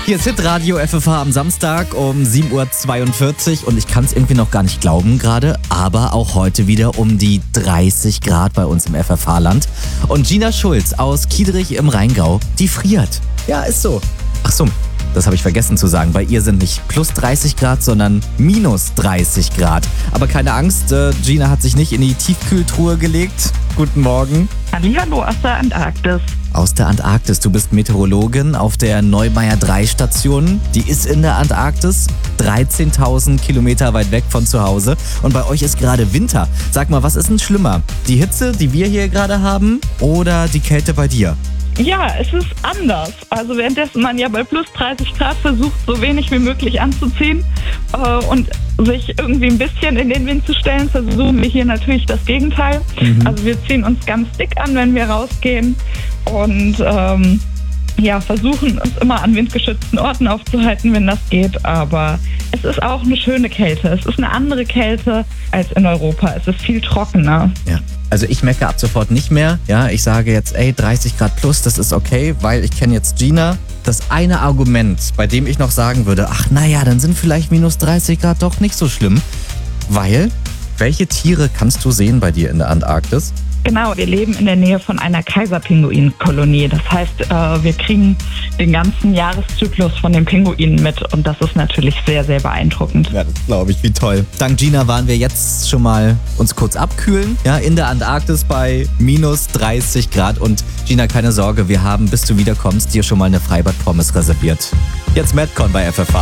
Hier ist Hitradio FFH am Samstag um 7.42 Uhr und ich kann es irgendwie noch gar nicht glauben gerade, aber auch heute wieder um die 30 Grad bei uns im FFH-Land. Und Gina Schulz aus Kiederich im Rheingau, die friert. Ja, ist so. Ach so, das habe ich vergessen zu sagen. Bei ihr sind nicht plus 30 Grad, sondern minus 30 Grad. Aber keine Angst, Gina hat sich nicht in die Tiefkühltruhe gelegt. Guten Morgen. Hallihallo aus der Antarktis. Aus der Antarktis. Du bist Meteorologin auf der Neumeier 3 Station. Die ist in der Antarktis, 13.000 Kilometer weit weg von zu Hause. Und bei euch ist gerade Winter. Sag mal, was ist denn schlimmer? Die Hitze, die wir hier gerade haben, oder die Kälte bei dir? Ja, es ist anders. Also währenddessen man ja bei plus 30 Grad versucht, so wenig wie möglich anzuziehen und sich irgendwie ein bisschen in den Wind zu stellen, versuchen wir hier natürlich das Gegenteil. Also wir ziehen uns ganz dick an, wenn wir rausgehen und versuchen uns immer an windgeschützten Orten aufzuhalten, wenn das geht. Aber es ist auch eine schöne Kälte. Es ist eine andere Kälte als in Europa. Es ist viel trockener. Ja. Also ich merke ab sofort nicht mehr. Ja, ich sage jetzt, 30 Grad plus, das ist okay, weil ich kenne jetzt Gina. Das eine Argument, bei dem ich noch sagen würde, ach naja, dann sind vielleicht minus 30 Grad doch nicht so schlimm. Weil, welche Tiere kannst du sehen bei dir in der Antarktis? Genau, wir leben in der Nähe von einer Kaiserpinguinkolonie. Das heißt, wir kriegen den ganzen Jahreszyklus von den Pinguinen mit und das ist natürlich sehr, sehr beeindruckend. Ja, das glaube ich, wie toll. Dank Gina waren wir jetzt schon mal uns kurz abkühlen, ja, in der Antarktis bei minus 30 Grad. Und Gina, keine Sorge, wir haben, bis du wiederkommst, dir schon mal eine Freibad-Pommes reserviert. Jetzt Madcon bei FFH.